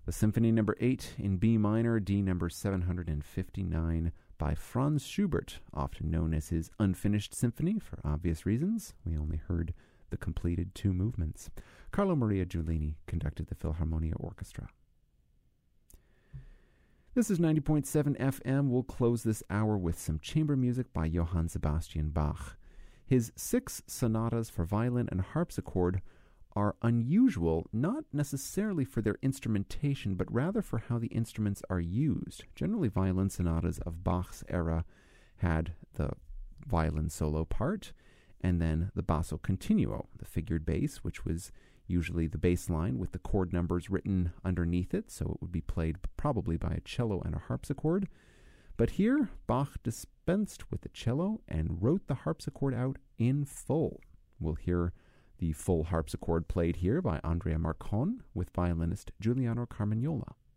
The Symphony Number 8 in B minor, D number 759 by Franz Schubert, often known as his Unfinished Symphony for obvious reasons. We only heard the completed 2 movements. Carlo Maria Giulini conducted the Philharmonia Orchestra. This is 90.7 FM. We'll close this hour with some chamber music by Johann Sebastian Bach. His 6 sonatas for violin and harpsichord are unusual, not necessarily for their instrumentation, but rather for how the instruments are used. Generally, violin sonatas of Bach's era had the violin solo part, and then the basso continuo, the figured bass, which was usually the bass line with the chord numbers written underneath it, so it would be played probably by a cello and a harpsichord. But here, Bach dispensed with the cello and wrote the harpsichord out in full. We'll hear the full harpsichord played here by Andrea Marcon with violinist Giuliano Carmagnola.